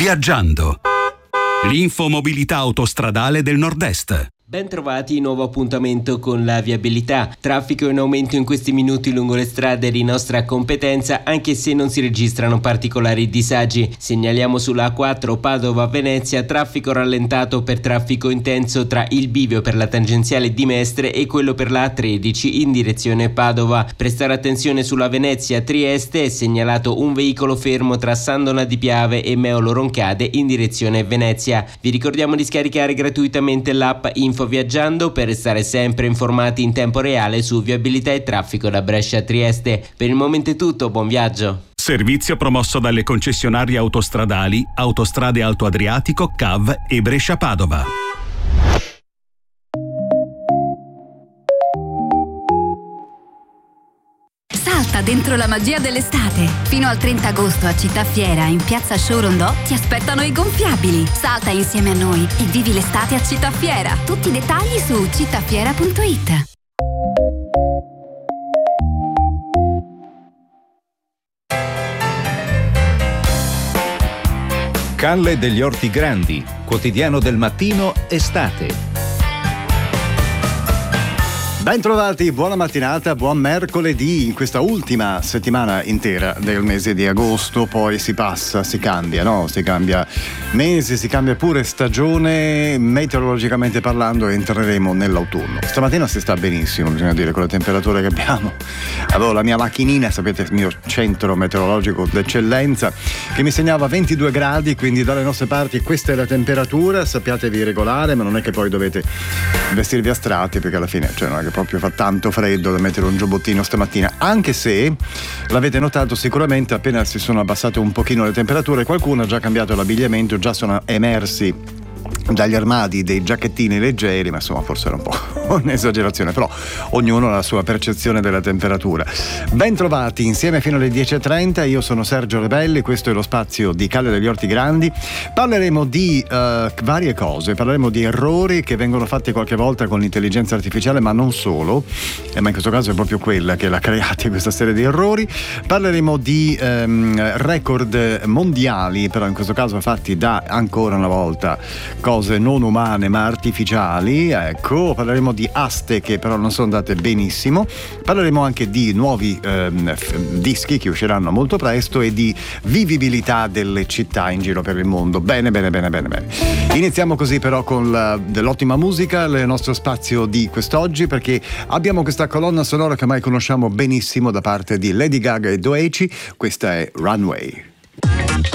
Viaggiando. L'infomobilità autostradale del Nord-Est. Ben trovati, nuovo appuntamento con la viabilità. Traffico in aumento in questi minuti lungo le strade di nostra competenza, anche se non si registrano particolari disagi. Segnaliamo sulla A4 Padova-Venezia traffico rallentato per traffico intenso tra il bivio per la tangenziale di Mestre e quello per la A13 in direzione Padova. Prestare attenzione sulla Venezia-Trieste, è segnalato un veicolo fermo tra Sandona di Piave e Meolo Roncade in direzione Venezia. Vi ricordiamo di scaricare gratuitamente l'app Info Viaggiando per restare sempre informati in tempo reale su viabilità e traffico da Brescia a Trieste. Per il momento è tutto, buon viaggio. Servizio promosso dalle concessionarie autostradali Autostrade Alto Adriatico, CAV e Brescia-Padova. Salta dentro la magia dell'estate. Fino al 30 agosto a Città Fiera, in piazza Showrondò, ti aspettano i gonfiabili. Salta insieme a noi e vivi l'estate a Città Fiera. Tutti i dettagli su cittafiera.it. Calle degli Orti Grandi, quotidiano del mattino, estate. Ben trovati, buona mattinata, buon mercoledì in questa ultima settimana intera del mese di agosto. Poi si passa, si cambia, no? Si cambia mese, si cambia pure stagione. Meteorologicamente parlando entreremo nell'autunno. Stamattina si sta benissimo, bisogna dire, con le temperature che abbiamo. Avevo la mia macchinina, sapete, il mio centro meteorologico d'eccellenza, che mi segnava 22 gradi, quindi dalle nostre parti questa è la temperatura. Sappiatevi regolare, ma non è che poi dovete vestirvi a strati, perché alla fine, cioè, non è che proprio fa tanto freddo da mettere un giubbottino stamattina, anche se l'avete notato sicuramente appena si sono abbassate un pochino le temperature, qualcuno ha già cambiato l'abbigliamento, già sono emersi dagli armadi dei giacchettini leggeri, ma insomma forse era un po' un'esagerazione, però ognuno ha la sua percezione della temperatura. Ben trovati insieme fino alle 10.30, io sono Sergio Rebelli, questo è lo spazio di Calle degli Orti Grandi. Parleremo di varie cose, parleremo di errori che vengono fatti qualche volta con l'intelligenza artificiale, ma non solo, ma in questo caso è proprio quella che l'ha creata questa serie di errori. Parleremo di record mondiali, però in questo caso fatti da, ancora una volta, cose non umane ma artificiali, ecco. Parleremo di aste che però non sono andate benissimo, parleremo anche di nuovi dischi che usciranno molto presto e di vivibilità delle città in giro per il mondo. Bene. Iniziamo così però con dell'ottima musica, il nostro spazio di quest'oggi, perché abbiamo questa colonna sonora che ormai conosciamo benissimo da parte di Lady Gaga e Doechii. Questa è Runway.